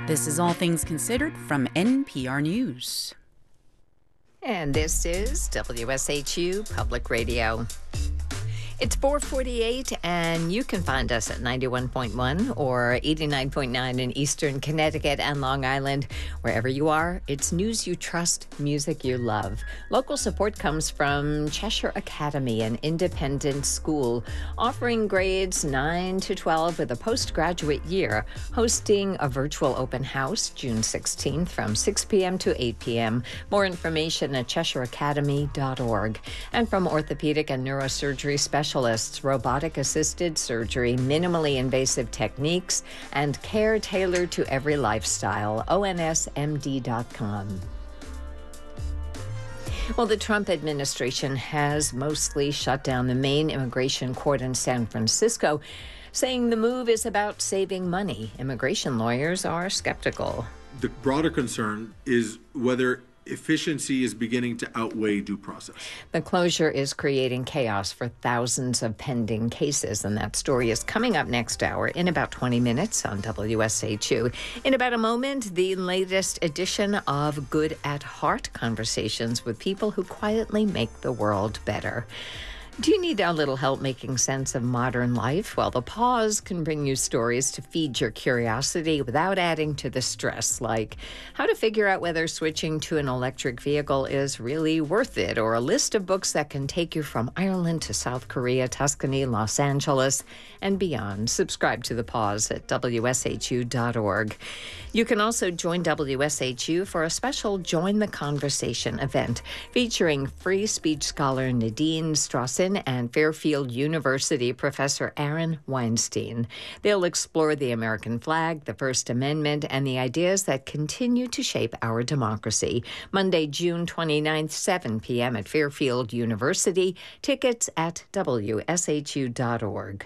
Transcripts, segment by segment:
This is All Things Considered from NPR News. And this is WSHU Public Radio. It's 4:48, and you can find us at 91.1 or 89.9 in Eastern Connecticut and Long Island. Wherever you are, it's news you trust, music you love. Local support comes from Cheshire Academy, an independent school offering grades 9 to 12 with a postgraduate year, hosting a virtual open house June 16th from 6 p.m. to 8 p.m. More information at CheshireAcademy.org. And from orthopedic and neurosurgery specialists, robotic-assisted surgery, minimally invasive techniques, and care tailored to every lifestyle. ONSMD.com. Well, the Trump administration has mostly shut down the main immigration court in San Francisco, saying the move is about saving money. Immigration lawyers are skeptical. The broader concern is whether efficiency is beginning to outweigh due process. The closure is creating chaos for thousands of pending cases, and that story is coming up next hour in about 20 minutes on WSHU. In about a moment, the latest edition of Good at Heart, conversations with people who quietly make the world better. Do you need a little help making sense of modern life? Well, The Pause can bring you stories to feed your curiosity without adding to the stress, like how to figure out whether switching to an electric vehicle is really worth it, or a list of books that can take you from Ireland to South Korea, Tuscany, Los Angeles, and beyond. Subscribe to The Pause at WSHU.org. You can also join WSHU for a special Join the Conversation event featuring free speech scholar Nadine Strawson and Fairfield University professor Aaron Weinstein. They'll explore the American flag, the First Amendment, and the ideas that continue to shape our democracy. Monday, June 29th, 7 p.m. at Fairfield University. Tickets at WSHU.org.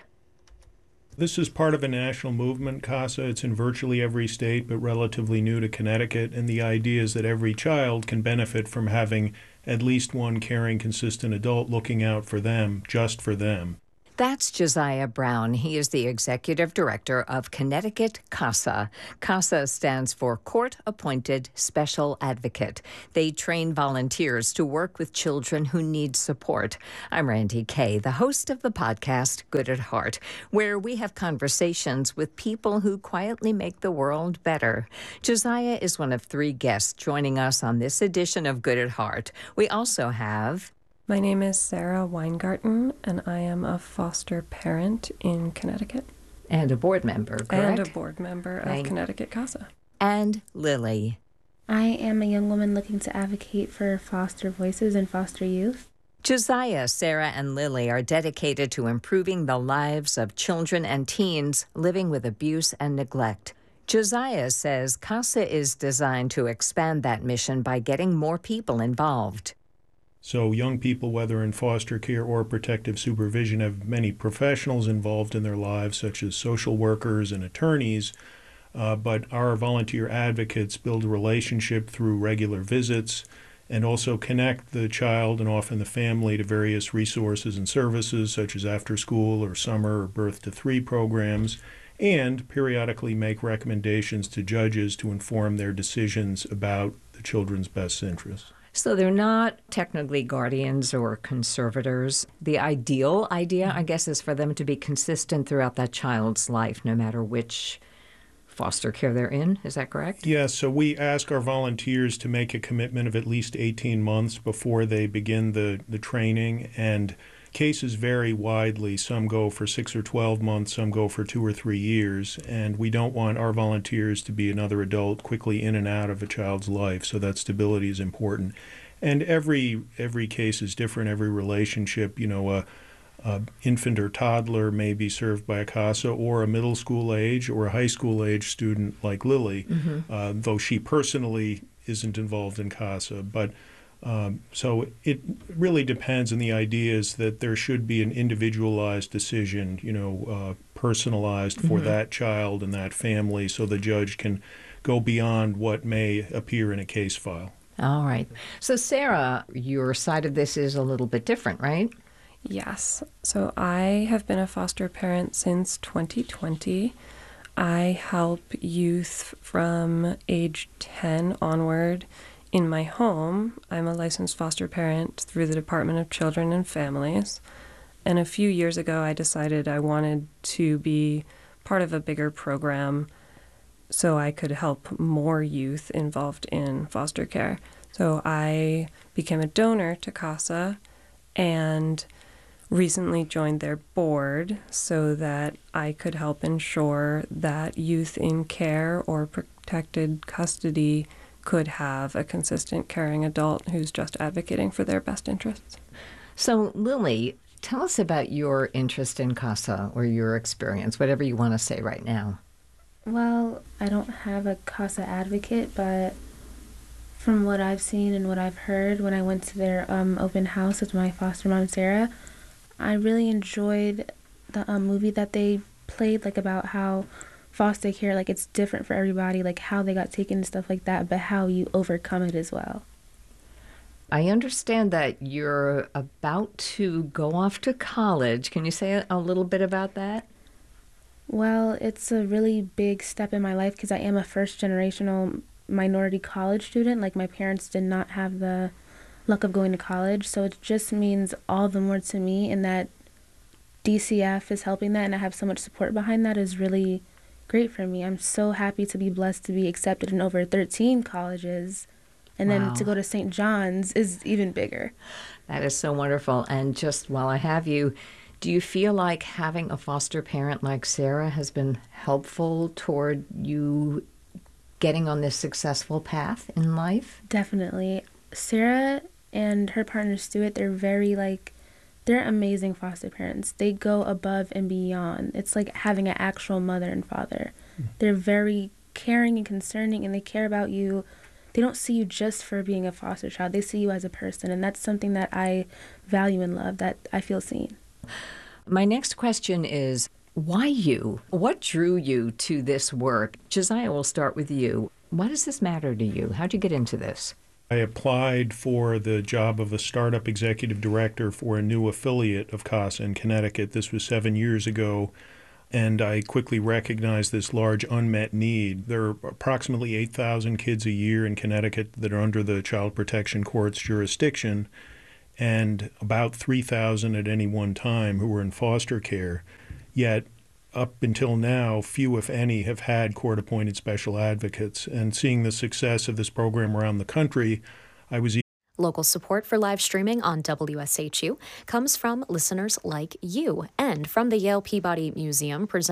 This is part of a national movement, CASA. It's in virtually every state, but relatively new to Connecticut. And the idea is that every child can benefit from having at least one caring, consistent adult looking out for them, just for them. That's Josiah Brown. He is the executive director of Connecticut CASA. CASA stands for Court Appointed Special Advocate. They train volunteers to work with children who need support. I'm Randy Kay, the host of the podcast Good at Heart, where we have conversations with people who quietly make the world better. Josiah is one of 3 guests joining us on this edition of Good at Heart. We also have... My name is Sarah Weingarten, and I am a foster parent in Connecticut. And a board member, correct? And a board member of Connecticut CASA. And Lily. I am a young woman looking to advocate for foster voices and foster youth. Josiah, Sarah, and Lily are dedicated to improving the lives of children and teens living with abuse and neglect. Josiah says CASA is designed to expand that mission by getting more people involved. So young people, whether in foster care or protective supervision, have many professionals involved in their lives, such as social workers and attorneys, but our volunteer advocates build a relationship through regular visits and also connect the child and often the family to various resources and services, such as after-school or summer or birth to 3 programs, and periodically make recommendations to judges to inform their decisions about the children's best interests. So they're not technically guardians or conservators. The ideal idea, I guess, is for them to be consistent throughout that child's life, no matter which foster care they're in. Is that correct? Yes. So we ask our volunteers to make a commitment of at least 18 months before they begin the training. And cases vary widely. Some go for 6 or 12 months, some go for 2 or 3 years, and we don't want our volunteers to be another adult quickly in and out of a child's life, so that stability is important. And every case is different, every relationship, a infant or toddler may be served by a CASA, or a middle school age or a high school age student like Lily, though she personally isn't involved in CASA. But so it really depends, and the idea is that there should be an individualized decision, personalized for that child and that family, so the judge can go beyond what may appear in a case file. All right. So Sarah, your side of this is a little bit different, right? Yes. So I have been a foster parent since 2020. I help youth from age 10 onward in my home. I'm a licensed foster parent through the Department of Children and Families. And a few years ago, I decided I wanted to be part of a bigger program so I could help more youth involved in foster care. So I became a donor to CASA and recently joined their board so that I could help ensure that youth in care or protected custody could have a consistent caring adult who's just advocating for their best interests. So, Lily, tell us about your interest in CASA or your experience, whatever you want to say right now. Well, I don't have a CASA advocate, but from what I've seen and what I've heard when I went to their open house with my foster mom, Sarah, I really enjoyed the movie that they played, like about how foster care, like it's different for everybody, like how they got taken and stuff like that, but how you overcome it as well. I understand that you're about to go off to college. Can you say a little bit about that? Well, it's a really big step in my life because I am a first-generational minority college student. Like, my parents did not have the luck of going to college, so it just means all the more to me, and that DCF is helping that, and I have so much support behind that is really great for me. I'm so happy to be blessed to be accepted in over 13 colleges, and then to go to St. John's is even bigger. That is so wonderful. And just while I have you, do you feel like having a foster parent like Sarah has been helpful toward you getting on this successful path in life? Definitely. Sarah and her partner Stuart, they're amazing foster parents. They go above and beyond. It's like having an actual mother and father. They're very caring and concerning, and they care about you. They don't see you just for being a foster child. They see you as a person, and that's something that I value and love, that I feel seen. My next question is, why you? What drew you to this work? Josiah, we'll start with you. Why does this matter to you? How'd you get into this? I applied for the job of a startup executive director for a new affiliate of CASA in Connecticut. This was 7 years ago, and I quickly recognized this large unmet need. There are approximately 8,000 kids a year in Connecticut that are under the Child Protection Court's jurisdiction, and about 3,000 at any one time who were in foster care. Yet, up until now, few, if any, have had court-appointed special advocates. And seeing the success of this program around the country, I was Local support for live streaming on WSHU comes from listeners like you and from the Yale Peabody Museum,